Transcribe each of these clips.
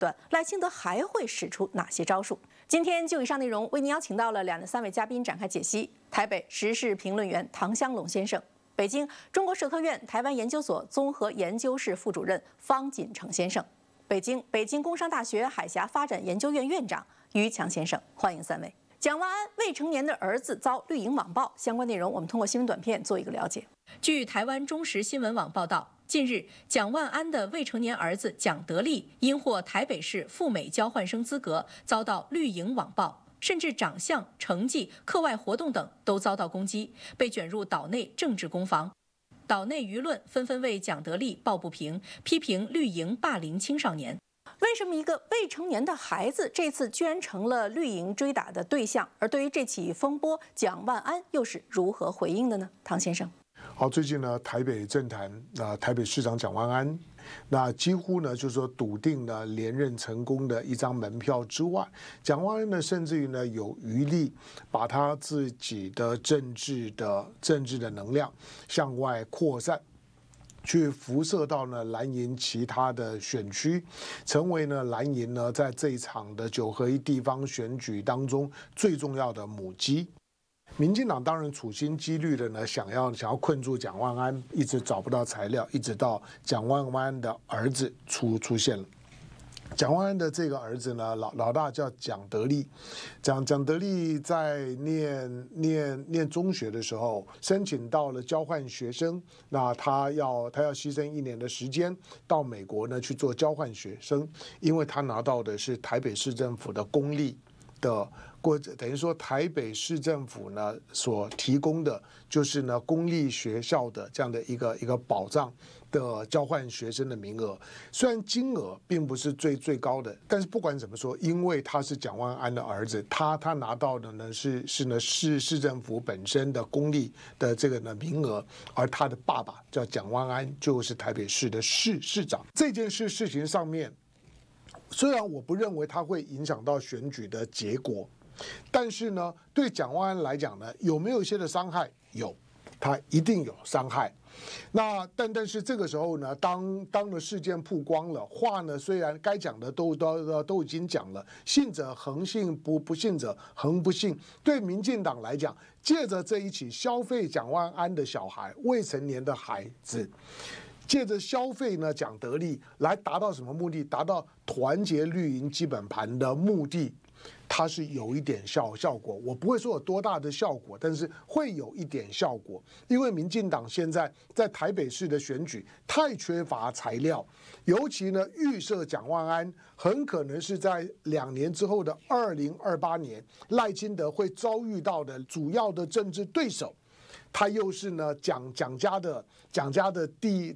段，赖清德还会使出哪些招数？今天就以上内容为您邀请到了2、3位嘉宾展开解析：台北时事评论员唐湘龙先生，北京中国社科院台湾研究所综合研究室副主任方锦成先生，北京工商大学海峡发展研究院院长于强先生。欢迎3位。蒋万安未成年的儿子遭绿营网暴，相关内容我们通过新闻短片做一个了解。据台湾中时新闻网报道，近日蒋万安的未成年儿子蒋德利因获台北市赴美交换生资格，遭到绿营网暴，甚至长相、成绩、课外活动等都遭到攻击，被卷入岛内政治攻防。岛内舆论纷纷为蒋德利抱不平，批评绿营霸凌青少年。为什么一个未成年的孩子这次居然成了绿营追打的对象？而对于这起风波，蒋万安又是如何回应的呢？唐先生， 好，最近呢，台北政坛台北市长蒋万安，那几乎呢就是说笃定了连任成功的一张门票之外，蒋万安呢甚至于呢有余力把他自己的政治的能量向外扩散。去辐射到呢蓝营其他的选区，成为呢蓝营呢在这一场的9合1地方选举当中最重要的母鸡。民进党当然处心积虑的呢想要困住蒋万安，一直找不到材料，一直到蒋万安的儿子出现了。蒋万安的这个儿子呢，老大叫蒋德利，蒋德利在念中学的时候，申请到了交换学生，那他要牺牲1年的时间到美国呢去做交换学生，因为他拿到的是台北市政府的公立的。等于说，台北市政府呢所提供的就是呢公立学校的这样的一个保障的交换学生的名额，虽然金额并不是最高的，但是不管怎么说，因为他是蒋万安的儿子，他拿到的呢是市政府本身的公立的这个呢名额，而他的爸爸叫蒋万安，就是台北市的市长。这件事情上面，虽然我不认为它会影响到选举的结果。但是呢，对蒋万安来讲呢，有没有一些的伤害？有，他一定有伤害。那但是这个时候呢，当的事件曝光了，话呢虽然该讲的都已经讲了，信者恒信，不信者恒不信。对民进党来讲，借着这一起消费蒋万安的小孩，未成年的孩子。借着消费呢蒋德利来达到什么目的？达到团结绿营基本盘的目的。它是有一点效果，我不会说有多大的效果，但是会有一点效果。因为民进党现在在台北市的选举太缺乏材料，尤其呢预设蒋万安很可能是在2年之后的2028年，赖清德会遭遇到的主要的政治对手。他又是呢蒋家的第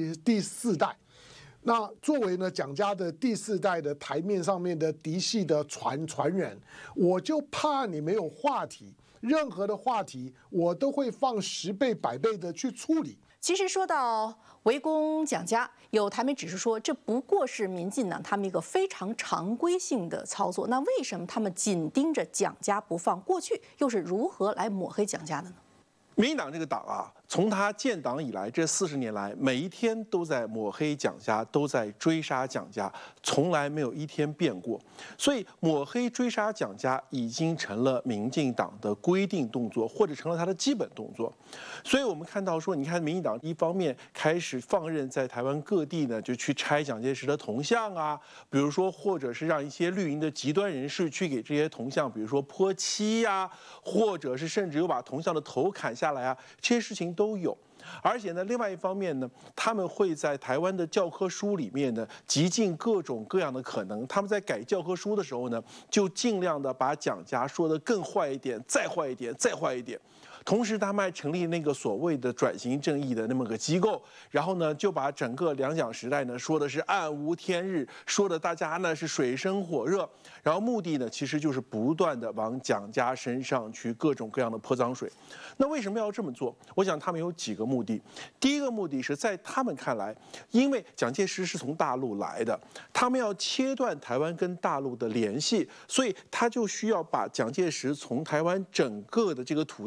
4代。那作为呢蒋家的第4代的台面上面的嫡系的传人，我就怕你没有话题，任何的话题我都会放10倍100倍的去处理。 其实说到围攻蒋家，有台媒指出说，这不过是民进党他们一个非常常规性的操作。那为什么他们紧盯着蒋家不放？过去又是如何来抹黑蒋家的呢？ 民进党这个党啊，从他建党以来这40年来，每一天都在抹黑蒋家，都在追杀蒋家，从来没有一天变过。所以抹黑追杀蒋家已经成了民进党的规定动作，或者成了他的基本动作。所以我们看到说，你看民进党一方面开始放任在台湾各地呢，就去拆蒋介石的铜像啊，比如说或者是让一些绿营的极端人士去给这些铜像，比如说泼漆呀，或者是甚至有把铜像的头砍下来啊，这些事情都有。而且呢，另外一方面呢，他们会在台湾的教科书里面呢，极尽各种各样的可能。他们在改教科书的时候呢，就尽量的把蒋家说得更坏一点，再坏一点，再坏一点。同时，他们还成立那个所谓的转型正义的那么个机构，然后呢，就把整个两蒋时代呢说的是暗无天日，说的大家呢是水深火热，然后目的呢其实就是不断的往蒋家身上去各种各样的泼脏水。那为什么要这么做？我想他们有几个目的。第一个目的是在他们看来，因为蒋介石是从大陆来的，他们要切断台湾跟大陆的联系，所以他就需要把蒋介石从台湾整个的这个土地上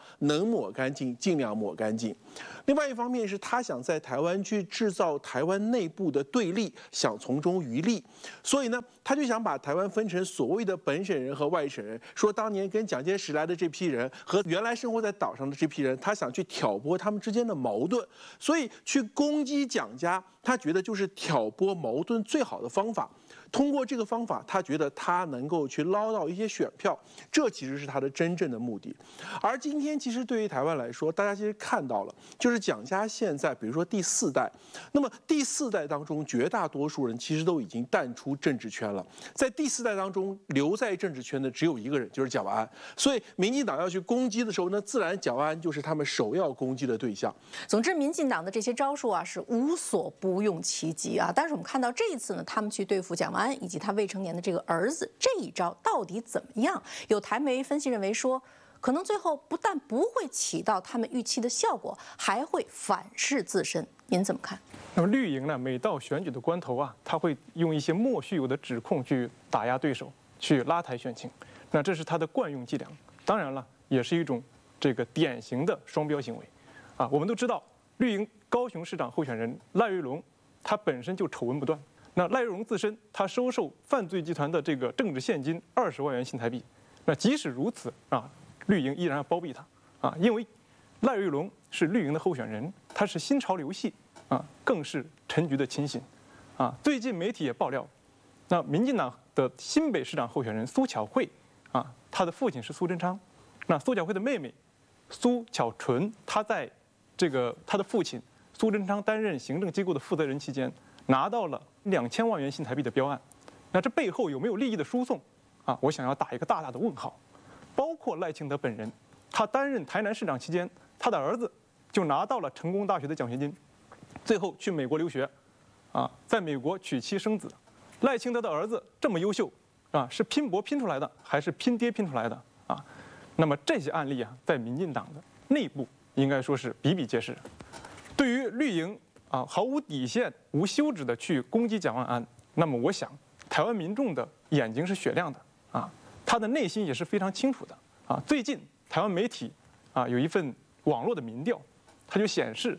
能抹干净尽量抹干净。另外一方面是他想在台湾去制造台湾内部的对立，想从中渔利，所以呢，他就想把台湾分成所谓的本省人和外省人，说当年跟蒋介石来的这批人和原来生活在岛上的这批人，他想去挑拨他们之间的矛盾，所以去攻击蒋家，他觉得就是挑拨矛盾最好的方法。通过这个方法，他觉得他能够去捞到一些选票，这其实是他的真正的目的。而今天其实对于台湾来说，大家其实看到了，就是蒋家现在，比如说第4代，那么第4代当中，绝大多数人其实都已经淡出政治圈了。在第4代当中，留在政治圈的只有一个人，就是蒋万安。所以民进党要去攻击的时候呢，自然蒋万安就是他们首要攻击的对象。 总之，民进党的这些招数啊，是无所不用其极啊。但是我们看到这一次呢，他们去对付蒋万安以及他未成年的这个儿子，这一招到底怎么样？有台媒分析认为说，可能最后不但不会起到他们预期的效果，还会反噬自身。您怎么看？ 那么绿营呢，每到选举的关头啊，他会用一些莫须有的指控去打压对手，去拉抬选情。那这是他的惯用伎俩。当然了，也是一种这个典型的双标行为。啊，我们都知道，绿营高雄市长候选人赖瑞隆，他本身就丑闻不断。那赖瑞隆自身，他收受犯罪集团的这个政治现金20万元新台币。那即使如此啊，绿营依然要包庇他啊，因为赖瑞隆是绿营的候选人，他是新潮流系啊，更是陈菊的亲信啊。最近媒体也爆料，那民进党的新北市长候选人苏巧慧啊，他的父亲是苏贞昌，那苏巧慧的妹妹苏巧纯，她在她的父亲苏贞昌担任行政机构的负责人期间，拿到了2000万元新台币的标案。那这背后有没有利益的输送啊？我想要打一个大大的问号。包括赖清德本人，他担任台南市长期间，他的儿子就拿到了成功大学的奖学金，最后去美国留学，啊，在美国娶妻生子。赖清德的儿子这么优秀啊，是拼搏拼出来的，还是拼爹拼出来的啊？那么这些案例啊，在民进党的内部应该说是比比皆是。对于绿营啊，毫无底线、无休止的去攻击蒋万安，那么我想，台湾民众的眼睛是雪亮的啊，他的内心也是非常清楚的啊。最近台湾媒体啊有一份网络的民调，它就显示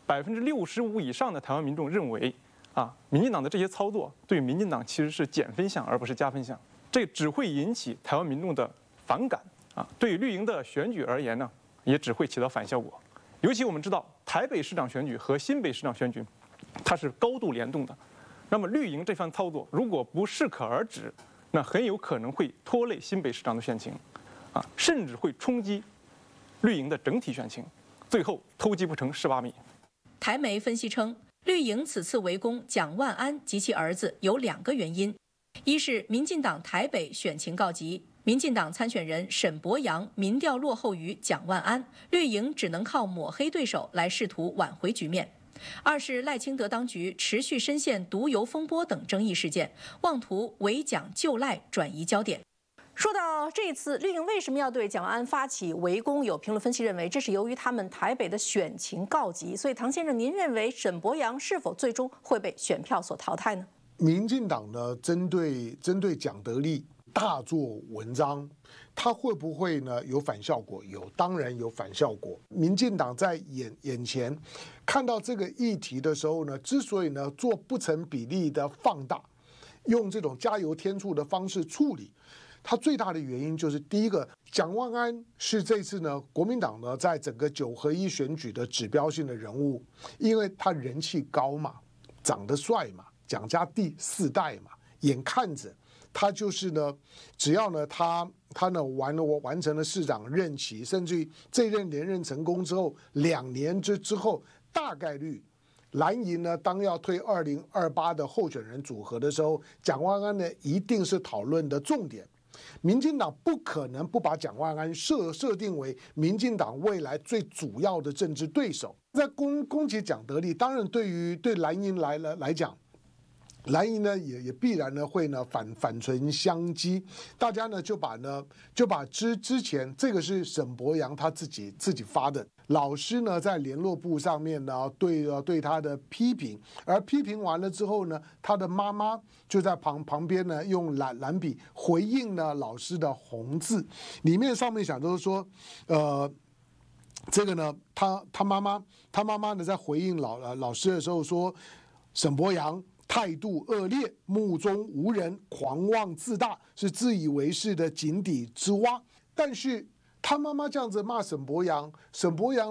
65%以上的台湾民众认为啊，民进党的这些操作对民进党其实是减分项而不是加分项，这只会引起台湾民众的反感啊。对于绿营的选举而言呢，也只会起到反效果。尤其我们知道，台北市长选举和新北市长选举，它是高度联动的。那么绿营这番操作如果不适可而止，那很有可能会拖累新北市长的选情，啊，甚至会冲击绿营的整体选情，最后偷鸡不成蚀把米。 台媒分析称，绿营此次围攻蒋万安及其儿子有2个原因：一是民进党台北选情告急，民进党参选人沈伯洋民调落后于蒋万安，绿营只能靠抹黑对手来试图挽回局面；二是赖清德当局持续深陷毒油风波等争议事件，妄图围蒋救赖，转移焦点。说到这一次绿营为什么要对蒋万安发起围攻，有评论分析认为，这是由于他们台北的选情告急。所以唐先生，您认为沈伯洋是否最终会被选票所淘汰呢？ 民进党呢，针对蒋德壢大做文章，他会不会呢有反效果？有，当然有反效果。民进党在眼前看到这个议题的时候呢，之所以呢做不成比例的放大，用这种加油添醋的方式处理，它最大的原因就是第一个，蒋万安是这次呢国民党呢在整个9合1选举的指标性的人物，因为他人气高嘛，长得帅嘛，蒋家第4代嘛，眼看着他就是呢，只要呢他呢完成了市长任期，甚至于这任连任成功之后，2年之后大概率蓝营呢当要推2028的候选人组合的时候，蒋万安呢一定是讨论的重点。民进党不可能不把蒋万安设定为民进党未来最主要的政治对手。在攻击蒋德壢，当然对蓝营来讲，蓝营呢也必然呢会呢反唇相讥，大家呢就把之前这个是沈伯洋他自己发的，老师呢在联络簿上面呢对他的批评，而批评完了之后呢，他的妈妈就在旁边呢用蓝笔回应呢老师的红字，里面上面讲就是说这个呢，他妈妈呢在回应老师的时候说，沈伯洋态度恶劣，目中无人，狂妄自大，是自以为是的井底之蛙。但是他妈妈这样子骂沈伯洋，沈伯洋